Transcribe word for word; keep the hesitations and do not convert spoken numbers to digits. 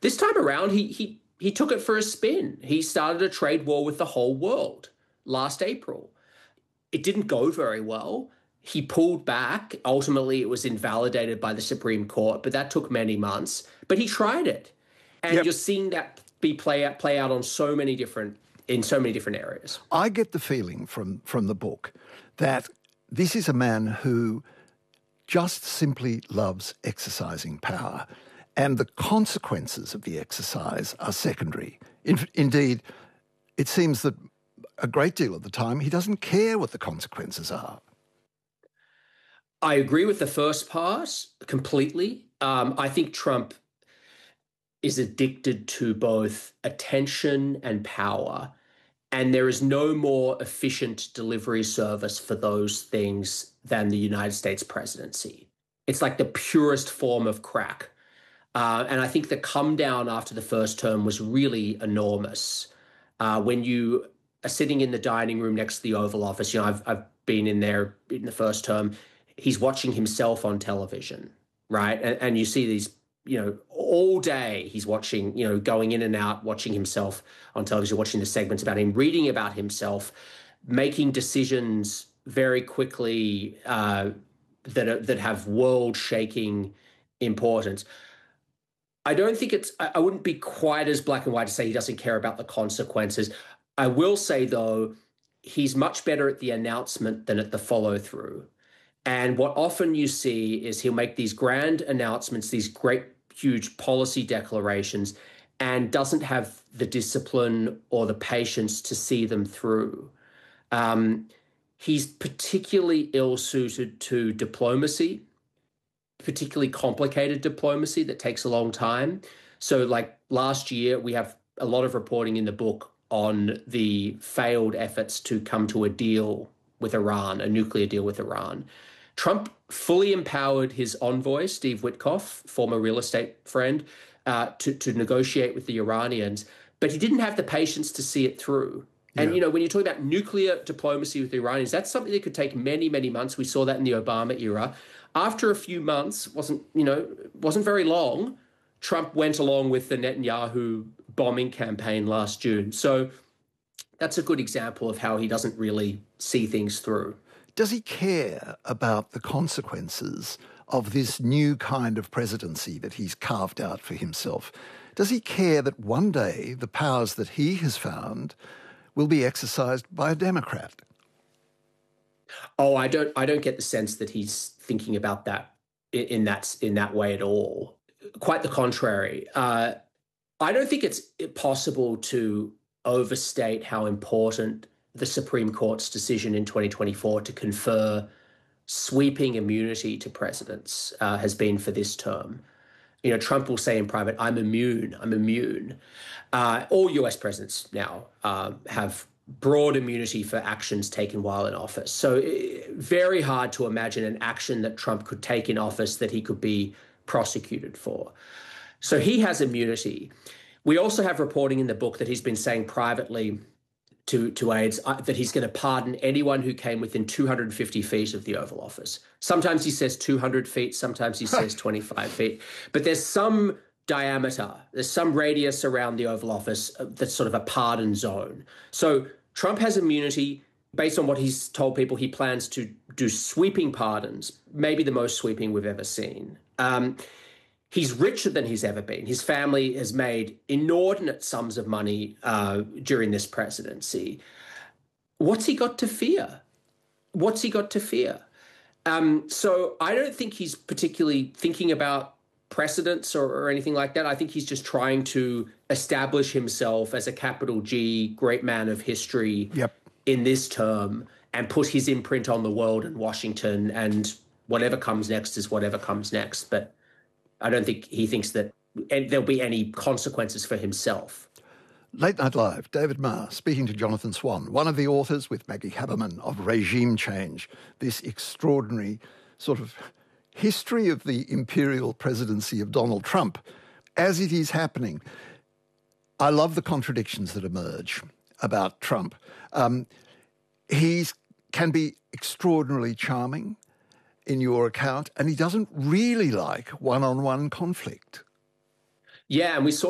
This time around, he he he took it for a spin. He started a trade war with the whole world last April. It didn't go very well. He pulled back. Ultimately, it was invalidated by the Supreme Court, but that took many months. But he tried it. And Yep. you're seeing that be play out, play out on so many different, in so many different areas. I get the feeling from, from the book that this is a man who just simply loves exercising power, and the consequences of the exercise are secondary. In, indeed, it seems that a great deal of the time he doesn't care what the consequences are. I agree with the first part completely. Um, I think Trump is addicted to both attention and power, and there is no more efficient delivery service for those things than the United States presidency. It's like the purest form of crack. Uh, and I think the come down after the first term was really enormous. Uh, when you are sitting in the dining room next to the Oval Office, you know, I've, I've been in there in the first term, he's watching himself on television, right? And, and you see these, you know, all day he's watching, you know, going in and out, watching himself on television, watching the segments about him, reading about himself, making decisions very quickly uh, that are, that have world-shaking importance. I don't think it's, I wouldn't be quite as black and white to say he doesn't care about the consequences. I will say, though, he's much better at the announcement than at the follow-through. And what often you see is he'll make these grand announcements, these great, huge policy declarations, and doesn't have the discipline or the patience to see them through. Um, he's particularly ill-suited to diplomacy, particularly complicated diplomacy that takes a long time. So like last year, we have a lot of reporting in the book on the failed efforts to come to a deal with Iran, a nuclear deal with Iran. Trump fully empowered his envoy, Steve Witkoff, former real estate friend, uh, to, to negotiate with the Iranians, but he didn't have the patience to see it through. And, Yeah. you know, when you talk about nuclear diplomacy with the Iranians, that's something that could take many, many months. We saw that in the Obama era. After a few months, wasn't, you know, wasn't very long, Trump went along with the Netanyahu bombing campaign last June. So that's a good example of how he doesn't really see things through. Does he care about the consequences of this new kind of presidency that he's carved out for himself? Does he care that one day the powers that he has found will be exercised by a Democrat? Oh, I don't. I don't get the sense that he's thinking about that in, in that in that way at all. Quite the contrary. Uh, I don't think it's possible to overstate how important the Supreme Court's decision in twenty twenty-four to confer sweeping immunity to presidents uh, has been for this term. You know, Trump will say in private, "I'm immune. I'm immune." Uh, all U S presidents now uh, have broad immunity for actions taken while in office. So uh, very hard to imagine an action that Trump could take in office that he could be prosecuted for. So he has immunity. We also have reporting in the book that he's been saying privately to, to aides uh, that he's going to pardon anyone who came within two hundred fifty feet of the Oval Office. Sometimes he says two hundred feet, sometimes he says twenty-five feet. But there's some diameter, there's some radius around the Oval Office that's sort of a pardon zone. So Trump has immunity. Based on what he's told people, he plans to do sweeping pardons, maybe the most sweeping we've ever seen. Um, he's richer than he's ever been. His family has made inordinate sums of money uh, during this presidency. What's he got to fear? What's he got to fear? Um, so I don't think he's particularly thinking about precedents or, or anything like that. I think he's just trying to establish himself as a capital G great man of history Yep. in this term and put his imprint on the world in Washington, and whatever comes next is whatever comes next. But I don't think he thinks that there'll be any consequences for himself. Late Night Live, David Marr speaking to Jonathan Swan, one of the authors with Maggie Haberman of Regime Change, this extraordinary sort of history of the imperial presidency of Donald Trump as it is happening. I love the contradictions that emerge about Trump. Um, he can be extraordinarily charming in your account, and he doesn't really like one-on-one conflict. Yeah, and we saw